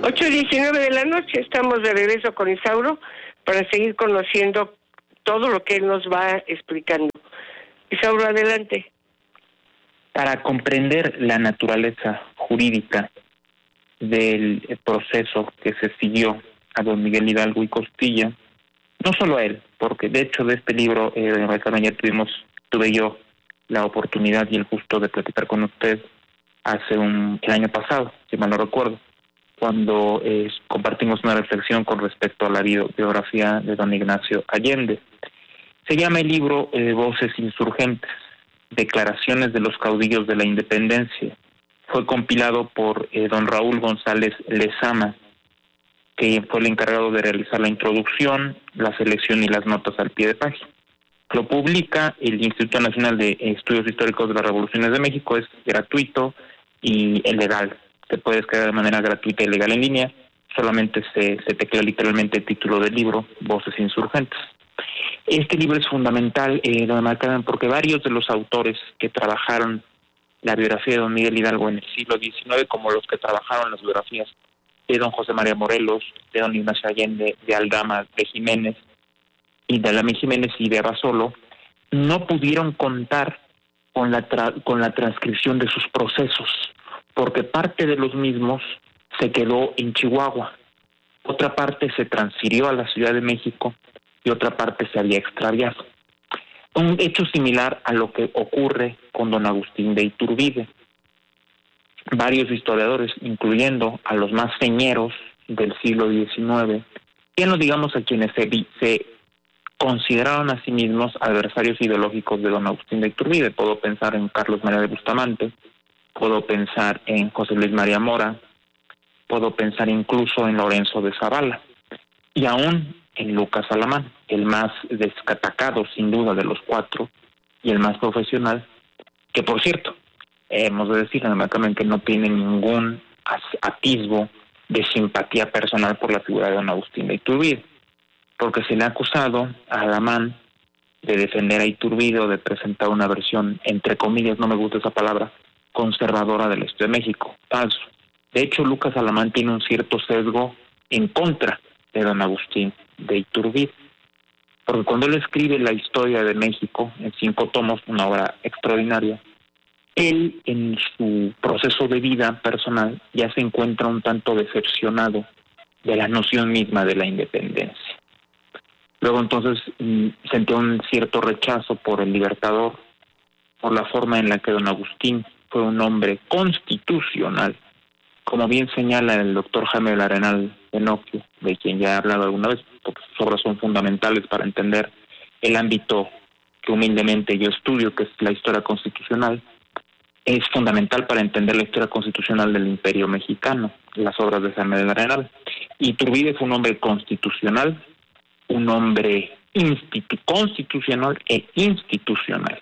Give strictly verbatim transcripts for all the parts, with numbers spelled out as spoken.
ocho diecinueve de la noche, estamos de regreso con Isauro para seguir conociendo todo lo que él nos va explicando. Isauro, adelante. Para comprender la naturaleza jurídica del proceso que se siguió a don Miguel Hidalgo y Costilla, no solo a él, porque de hecho de este libro, eh, ya tuvimos, tuve yo la oportunidad y el gusto de platicar con usted hace un el año pasado, si mal no recuerdo, cuando eh, compartimos una reflexión con respecto a la biografía de don Ignacio Allende. Se llama el libro eh, Voces Insurgentes, Declaraciones de los Caudillos de la Independencia. Fue compilado por eh, don Raúl González Lezama, que fue el encargado de realizar la introducción, la selección y las notas al pie de página. Lo publica el Instituto Nacional de Estudios Históricos de las Revoluciones de México, es gratuito y legal. Se puede descargar de manera gratuita y legal en línea. Solamente se, se teclea literalmente el título del libro, Voces Insurgentes. Este libro es fundamental, eh, don Marcán, porque varios de los autores que trabajaron la biografía de don Miguel Hidalgo en el siglo diecinueve, como los que trabajaron las biografías de don José María Morelos, de don Ignacio Allende, de Aldama, de Jiménez, y de Aldama Jiménez y de Abasolo, no pudieron contar con la, tra- con la transcripción de sus procesos, porque parte de los mismos se quedó en Chihuahua, otra parte se transfirió a la Ciudad de México y otra parte se había extraviado. Un hecho similar a lo que ocurre con don Agustín de Iturbide. Varios historiadores, incluyendo a los más señeros del siglo diecinueve, ya no digamos a quienes se, se consideraron a sí mismos adversarios ideológicos de don Agustín de Iturbide. Puedo pensar en Carlos María de Bustamante, puedo pensar en José Luis María Mora, puedo pensar incluso en Lorenzo de Zavala, y aún en Lucas Alamán, el más destacado sin duda de los cuatro y el más profesional, que por cierto, hemos de decir que no tiene ningún atisbo de simpatía personal por la figura de don Agustín de Iturbide, porque se le ha acusado a Alamán de defender a Iturbide o de presentar una versión, entre comillas, no me gusta esa palabra, conservadora del Estado de México. Falso. De hecho, Lucas Alamán tiene un cierto sesgo en contra de don Agustín de Iturbide, porque cuando él escribe la historia de México en cinco tomos, una obra extraordinaria, él en su proceso de vida personal ya se encuentra un tanto decepcionado de la noción misma de la independencia. Luego entonces sintió un cierto rechazo por el Libertador, por la forma en la que don Agustín fue un hombre constitucional, como bien señala el doctor Jaime del Arenal Benocchio, de quien ya he hablado alguna vez, porque sus obras son fundamentales para entender el ámbito que humildemente yo estudio, que es la historia constitucional. Es fundamental para entender la historia constitucional del Imperio Mexicano, las obras de Jaime del Arenal. Iturbide fue un hombre constitucional, un hombre institu- constitucional e institucional.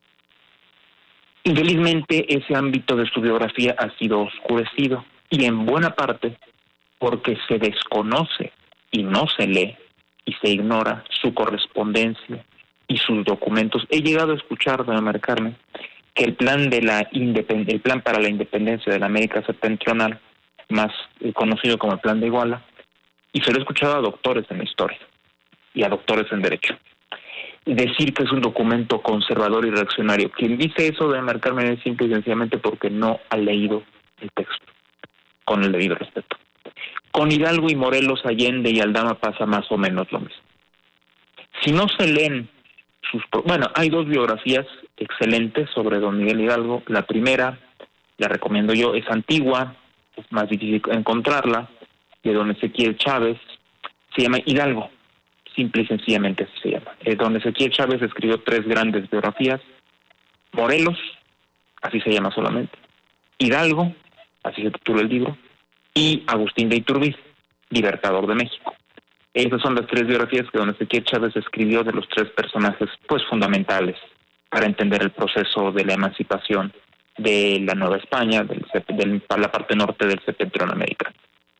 Infelizmente, ese ámbito de su biografía ha sido oscurecido, y en buena parte porque se desconoce y no se lee y se ignora su correspondencia y sus documentos. He llegado a escuchar, doña María Carmen, que el plan de la independ- el plan para la independencia de la América Septentrional, más conocido como el Plan de Iguala, y se lo he escuchado a doctores en la historia y a doctores en derecho, decir que es un documento conservador y reaccionario. Quien dice eso de marcarme es simple y sencillamente porque no ha leído el texto, con el debido respeto. Con Hidalgo y Morelos, Allende y Aldama pasa más o menos lo mismo. Si no se leen sus... Bueno, hay dos biografías excelentes sobre don Miguel Hidalgo. La primera, la recomiendo yo, es antigua, es más difícil encontrarla, de don Ezequiel Chávez, se llama Hidalgo, simple y sencillamente así se llama. Eh, don Ezequiel Chávez escribió tres grandes biografías: Morelos, así se llama solamente, Hidalgo, así se titula el libro, y Agustín de Iturbide, Libertador de México. Esas son las tres biografías que don Ezequiel Chávez escribió de los tres personajes pues fundamentales para entender el proceso de la emancipación de la Nueva España, del, del, la parte norte del septentrión americano.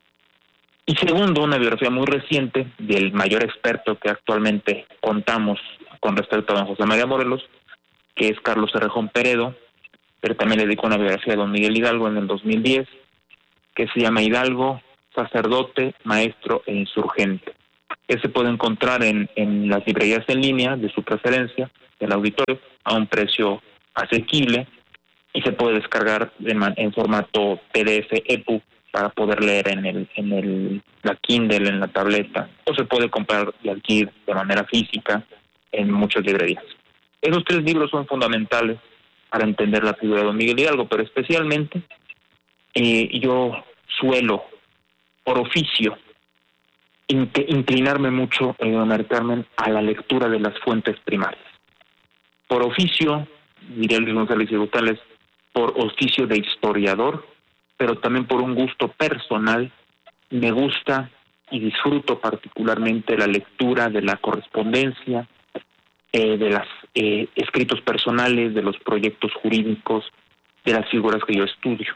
Y segundo, una biografía muy reciente del mayor experto que actualmente contamos con respecto a don José María Morelos, que es Carlos Cerrejón Peredo, pero también le dedicó una biografía a don Miguel Hidalgo en el dos mil diez, que se llama Hidalgo, sacerdote, maestro e insurgente. Ese puede encontrar en, en las librerías en línea de su preferencia, del auditorio, a un precio asequible, y se puede descargar en, en formato P D F, EPUB, para poder leer en el en el la Kindle, en la tableta, o se puede comprar y adquirir de manera física en muchas librerías. Esos tres libros son fundamentales para entender la figura de don Miguel Hidalgo, pero especialmente eh, yo suelo, por oficio, inclinarme mucho, eh, don María Carmen, a la lectura de las fuentes primarias. Por oficio, diría Luis González y Gutales, por oficio de historiador, pero también por un gusto personal, me gusta y disfruto particularmente la lectura de la correspondencia, eh, de los eh, escritos personales, de los proyectos jurídicos, de las figuras que yo estudio.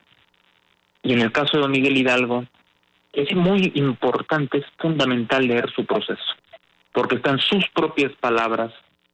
Y en el caso de don Miguel Hidalgo, es muy importante, es fundamental leer su proceso, porque están sus propias palabras,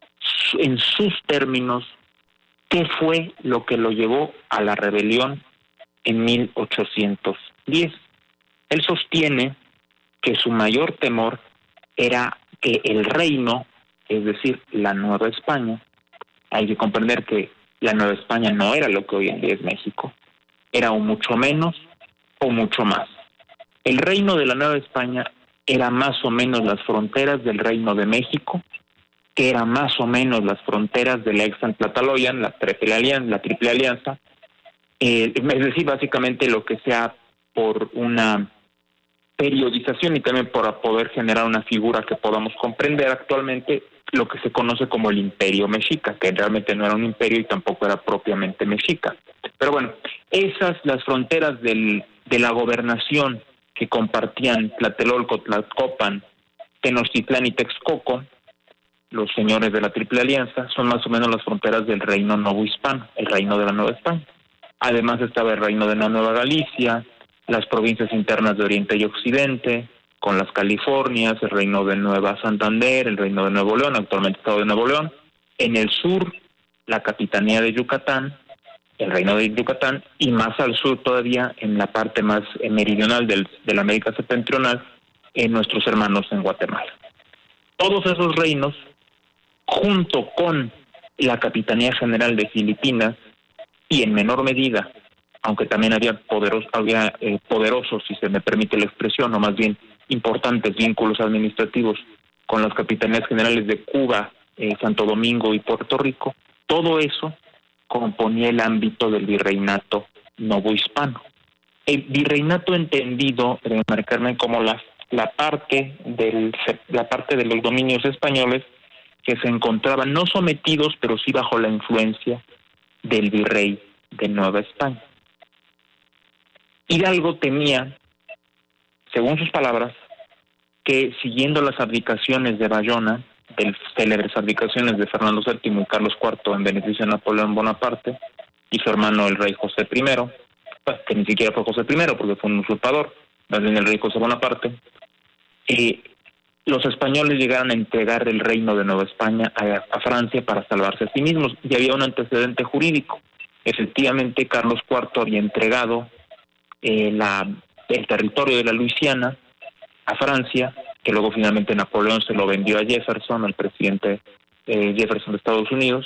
en sus términos, qué fue lo que lo llevó a la rebelión en mil ochocientos diez. Él sostiene que su mayor temor era que el reino, es decir, la Nueva España, hay que comprender que la Nueva España no era lo que hoy en día es México, era o mucho menos o mucho más. El reino de la Nueva España era más o menos las fronteras del Reino de México, que era más o menos las fronteras de la Exantlataloyan, la Triple Alianza, la Triple Alianza, eh, es decir, básicamente lo que sea por una periodización y también para poder generar una figura que podamos comprender actualmente, lo que se conoce como el Imperio Mexica, que realmente no era un imperio y tampoco era propiamente mexica. Pero bueno, esas, las fronteras del, de la gobernación que compartían Tlatelolco, Tlacopan, Tenochtitlán y Texcoco, los señores de la Triple Alianza, son más o menos las fronteras del reino novohispano, el reino de la Nueva España. Además estaba el reino de la Nueva Galicia, las provincias internas de Oriente y Occidente, con las Californias, el reino de Nueva Santander, el reino de Nuevo León, actualmente Estado de Nuevo León. En el sur, la Capitanía de Yucatán, el reino de Yucatán, y más al sur todavía, en la parte más meridional del, de la América septentrional, en nuestros hermanos en Guatemala. Todos esos reinos, junto con la Capitanía General de Filipinas, y en menor medida, aunque también había, poderos, había eh, poderosos, si se me permite la expresión, o más bien importantes vínculos administrativos con las Capitanías Generales de Cuba, eh, Santo Domingo y Puerto Rico, todo eso componía el ámbito del virreinato novohispano. El virreinato entendido, eh, marcarme como la, la parte del la parte de los dominios españoles que se encontraban no sometidos, pero sí bajo la influencia del virrey de Nueva España. Hidalgo temía, según sus palabras, que siguiendo las abdicaciones de Bayona, de célebres abdicaciones de Fernando séptimo y Carlos cuarto en beneficio de Napoleón Bonaparte y su hermano el rey José primero, pues, que ni siquiera fue José primero porque fue un usurpador, más bien el rey José Bonaparte, eh, los españoles llegaron a entregar el reino de Nueva España a, a Francia para salvarse a sí mismos, y había un antecedente jurídico. Efectivamente, Carlos cuarto había entregado eh, la, el territorio de la Luisiana a Francia, que luego finalmente Napoleón se lo vendió a Jefferson, al presidente eh, Jefferson de Estados Unidos,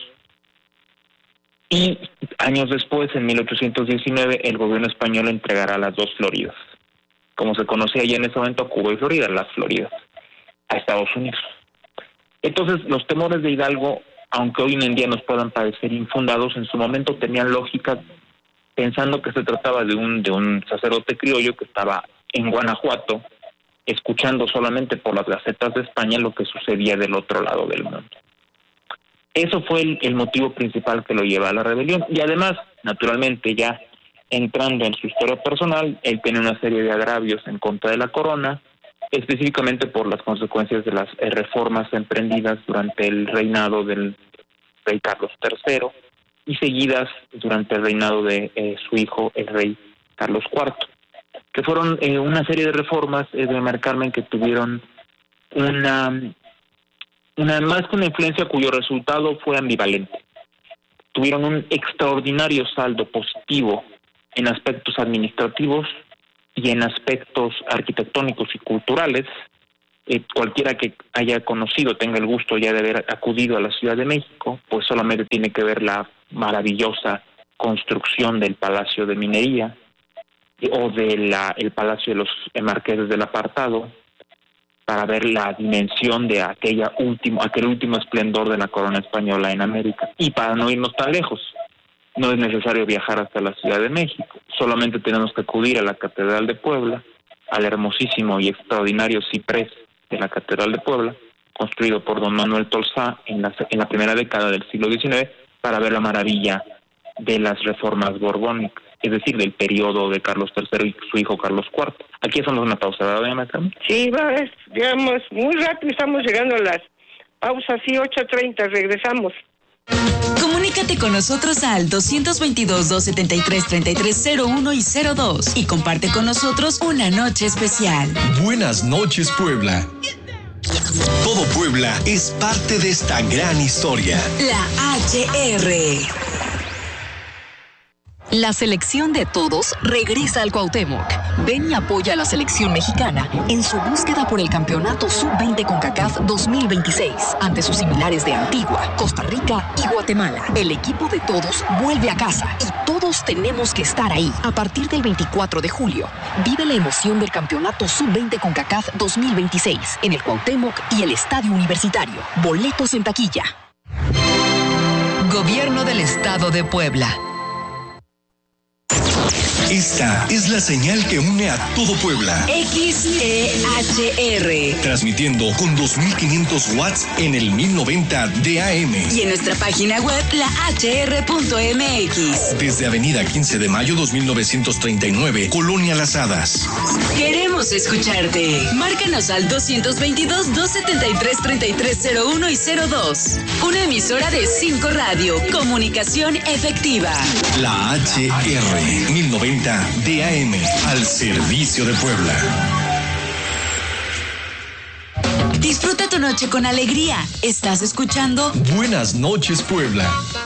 y años después, en mil ochocientos diecinueve, el gobierno español entregará las dos Floridas, como se conocía ya en ese momento Cuba y Florida, las Floridas, a Estados Unidos. Entonces, los temores de Hidalgo, aunque hoy en día nos puedan parecer infundados, en su momento tenían lógica, pensando que se trataba de un de un sacerdote criollo que estaba en Guanajuato, escuchando solamente por las gacetas de España lo que sucedía del otro lado del mundo. Eso fue el, el motivo principal que lo lleva a la rebelión. Y además, naturalmente, ya entrando en su historia personal, él tiene una serie de agravios en contra de la corona, específicamente por las consecuencias de las eh, reformas emprendidas durante el reinado del rey Carlos tercero y seguidas durante el reinado de eh, su hijo, el rey Carlos cuarto, que fueron eh, una serie de reformas eh, de María Carmen que tuvieron una, una más que una influencia cuyo resultado fue ambivalente. Tuvieron un extraordinario saldo positivo en aspectos administrativos, y en aspectos arquitectónicos y culturales, eh, cualquiera que haya conocido, tenga el gusto ya de haber acudido a la Ciudad de México, pues solamente tiene que ver la maravillosa construcción del Palacio de Minería o del el Palacio de los Marqueses del Apartado, para ver la dimensión de aquella último, aquel último esplendor de la corona española en América. Y para no irnos tan lejos, no es necesario viajar hasta la Ciudad de México, solamente tenemos que acudir a la Catedral de Puebla, al hermosísimo y extraordinario ciprés de la Catedral de Puebla, construido por don Manuel Tolsá en la, en la primera década del siglo diecinueve, para ver la maravilla de las reformas borbónicas, es decir, del periodo de Carlos tercero y su hijo Carlos cuarto. Aquí hacemos una pausa, ¿verdad, doña María? Sí, va, es, digamos, muy rápido estamos llegando a las pausas, sí, ocho treinta, regresamos. Comunícate con nosotros al dos dos dos, dos siete tres, tres tres cero uno y cero dos y comparte con nosotros una noche especial. Buenas noches, Puebla. Todo Puebla es parte de esta gran historia. La H R. La selección de todos regresa al Cuauhtémoc. Ven y apoya a la selección mexicana en su búsqueda por el campeonato sub veinte CONCACAF dos mil veintiséis ante sus similares de Antigua, Costa Rica y Guatemala. El equipo de todos vuelve a casa y todos tenemos que estar ahí. A partir del veinticuatro de julio, vive la emoción del campeonato sub veinte CONCACAF dos mil veintiséis en el Cuauhtémoc y el Estadio Universitario. Boletos en taquilla. Gobierno del Estado de Puebla. Esta es la señal que une a todo Puebla. X E H R. Transmitiendo con dos mil quinientos watts en el mil noventa de A M. Y en nuestra página web, la h r punto m x. Desde Avenida quince de mayo dos mil novecientos treinta y nueve, Colonia Las Hadas. Queremos escucharte. Márcanos al dos dos dos, dos siete tres, tres tres cero uno y cero dos. Una emisora de cinco Radio. Comunicación efectiva. La H R mil noventa de A M, al servicio de Puebla. Disfruta tu noche con alegría. ¿Estás escuchando? Buenas noches, Puebla.